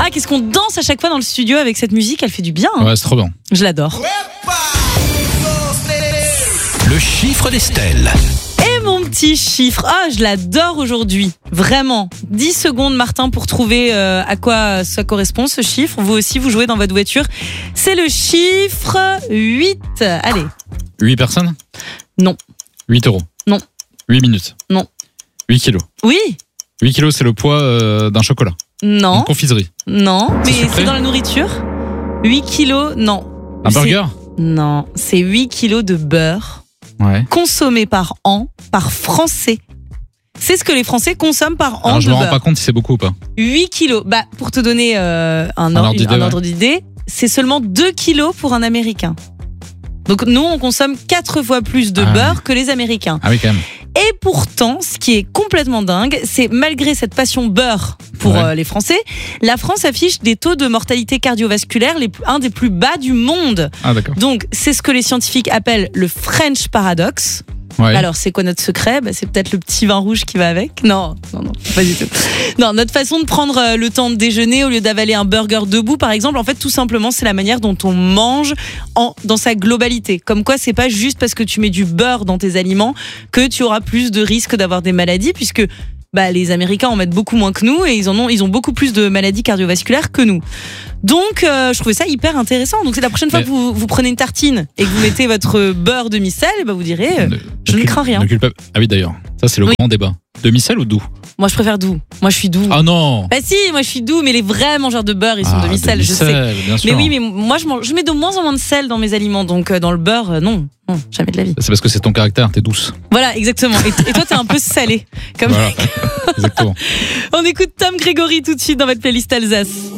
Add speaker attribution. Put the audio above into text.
Speaker 1: Ah, qu'est-ce qu'on danse à chaque fois dans le studio avec cette musique, elle fait du bien.
Speaker 2: Ouais, c'est trop bien.
Speaker 1: Je l'adore.
Speaker 3: Le chiffre d'Estelle.
Speaker 1: Et mon petit chiffre, je l'adore aujourd'hui, vraiment. 10 secondes Martin pour trouver à quoi ça correspond ce chiffre. Vous aussi, vous jouez dans votre voiture. C'est le chiffre 8. Allez.
Speaker 2: 8 personnes ?
Speaker 1: Non.
Speaker 2: 8 euros ?
Speaker 1: Non.
Speaker 2: 8 minutes ?
Speaker 1: Non.
Speaker 2: 8 kilos ?
Speaker 1: Oui.
Speaker 2: 8 kilos, c'est le poids d'un chocolat.
Speaker 1: Non.
Speaker 2: Une confiserie.
Speaker 1: Non, mais
Speaker 2: sucré
Speaker 1: c'est dans la nourriture. 8 kilos, non.
Speaker 2: Un burger ?
Speaker 1: Non, c'est 8 kilos de beurre
Speaker 2: Ouais.
Speaker 1: consommé par an par Français. C'est ce que les Français consomment par an.
Speaker 2: Alors, je
Speaker 1: de
Speaker 2: me rends
Speaker 1: beurre.
Speaker 2: pas compte si c'est beaucoup ou pas.
Speaker 1: 8 kilos. Pour te donner un ordre d'idée, c'est seulement 2 kilos pour un Américain. Donc nous, on consomme 4 fois plus de beurre que les Américains.
Speaker 2: Ah oui, quand même.
Speaker 1: Et pourtant, ce qui est complètement dingue, c'est malgré cette passion beurre pour les Français, la France affiche des taux de mortalité cardiovasculaire un des plus bas du monde.
Speaker 2: Ah d'accord.
Speaker 1: Donc c'est ce que les scientifiques appellent le French Paradox.
Speaker 2: Ouais.
Speaker 1: Alors, c'est quoi notre secret ? C'est peut-être le petit vin rouge qui va avec. Non, pas du tout. Non, notre façon de prendre le temps de déjeuner au lieu d'avaler un burger debout, par exemple, en fait, tout simplement, c'est la manière dont on mange dans sa globalité. Comme quoi, c'est pas juste parce que tu mets du beurre dans tes aliments que tu auras plus de risques d'avoir des maladies, puisque les Américains en mettent beaucoup moins que nous et ils ont beaucoup plus de maladies cardiovasculaires que nous. Donc, je trouvais ça hyper intéressant. Donc, c'est la prochaine fois que vous prenez une tartine et que vous mettez votre beurre demi-sel, vous direz, je ne crains rien.
Speaker 2: Ah oui, d'ailleurs, ça c'est le grand débat. Demi-sel ou doux ?
Speaker 1: Moi, je préfère doux. Moi, je suis doux.
Speaker 2: Ah non !
Speaker 1: Si, moi, je suis doux, mais les vrais mangeurs de beurre, ils sont demi-sel, je sais.
Speaker 2: Bien sûr.
Speaker 1: Mais oui, mais moi, je mets de moins en moins de sel dans mes aliments. Donc, dans le beurre, non, jamais de la vie.
Speaker 2: C'est parce que c'est ton caractère, t'es douce.
Speaker 1: Voilà, exactement. Et toi, t'es un peu salé. Comme
Speaker 2: voilà, exactement.
Speaker 1: On écoute Tom Grégory tout de suite dans votre playlist Alsace.